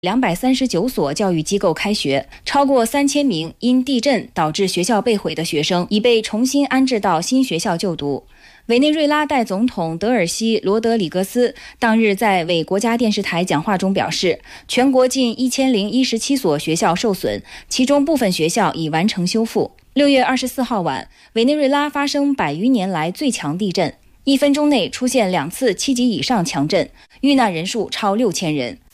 239所教育机构开学，超过3000名因地震导致学校被毁的学生已被重新安置到新学校就读。委内瑞拉代总统德尔西·罗德里格斯当日在为国家电视台讲话中表示，全国近1017所学校受损，其中部分学校已完成修复。6月24号晚，委内瑞拉发生100余年来最强地震，1分钟内出现2次7级以上强震，遇难人数超6000人。